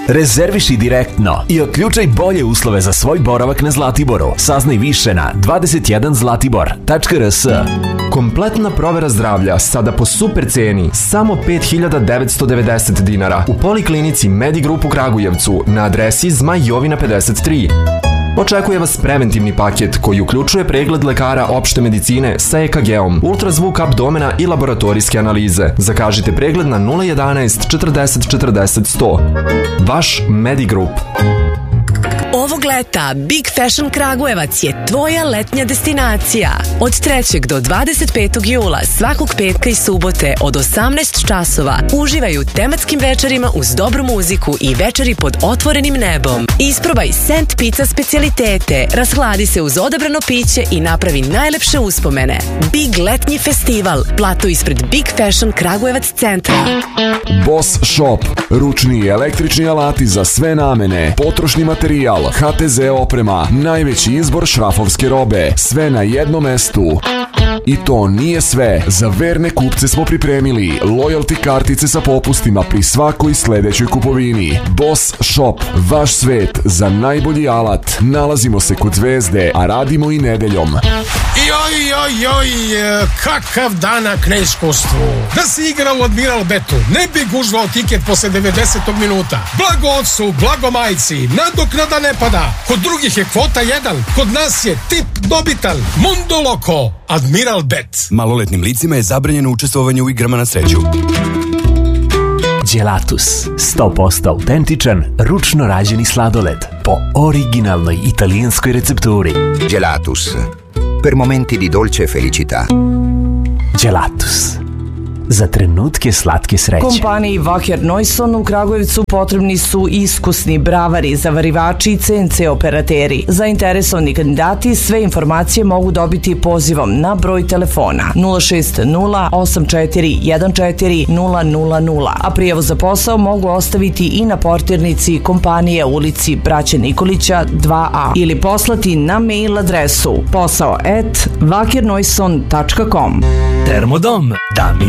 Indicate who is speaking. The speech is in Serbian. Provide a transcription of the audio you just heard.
Speaker 1: Rezerviši direktno i otključaj bolje uslove za svoj boravak na Zlatiboru. Saznaj više na 21zlatibor.rs.
Speaker 2: Kompletna provera zdravlja sada po super ceni, samo 5.990 dinara u Poliklinici Medigroup u Kragujevcu na adresi Zmaj Jovina 53. Očekuje vas preventivni paket koji uključuje pregled lekara opšte medicine sa EKG-om, ultrazvuk abdomena i laboratorijske analize. Zakažite pregled na 011 40 40 100. Vaš Medigroup.
Speaker 3: Ovog leta Big Fashion Kragujevac je tvoja letnja destinacija. Od 3. do 25. jula svakog petka i subote od 18 časova uživaj u tematskim večerima uz dobru muziku i večeri pod otvorenim nebom. Isprobaj Sent Pizza specijalitete, rashladi se uz odabrano piće i napravi najlepše uspomene. Big letnji festival, plato ispred Big Fashion Kragujevac centra.
Speaker 4: Boss Shop, ručni i električni alati za sve namene, potrošni materijal, HTZ oprema, najveći izbor šrafovske robe, sve na jednom mestu. I to nije sve. Za verne kupce smo pripremili loyalty kartice sa popustima pri svakoj sledećoj kupovini. Boss Shop, vaš svet za najbolji alat. Nalazimo se kod Zvezde, a radimo i nedeljom.
Speaker 5: Joj, kakav danak na iskustvu. Da si igrao u Admiral Betu, ne bi gužvao tiket posle 90. minuta. Blago ocu, blago majci, nadoknada ne pada. Kod drugih je kvota 1, kod nas je tip dobitan. Mundo Loco, Admiral Bet.
Speaker 6: Maloletnim licima je zabranjeno učestvovanje u igrama na sreću.
Speaker 1: Gelatus, 100% autentičan, ručno rađeni sladoled po originalnoj italijanskoj recepturi.
Speaker 7: Gelatus, per momenti di dolce felicità.
Speaker 1: Gelatus, za trenutke slatke sreće.
Speaker 8: Kompaniji Wacker Neuson u Kragujevcu potrebni su iskusni bravari, zavarivači i CNC operateri. Zainteresovani kandidati sve informacije mogu dobiti pozivom na broj telefona 060 84 14 000, a prijavu za posao mogu ostaviti i na portirnici kompanije u ulici Braće Nikolića 2A ili poslati na mail adresu posao@wackerneuson.com.
Speaker 1: Termodom, da mi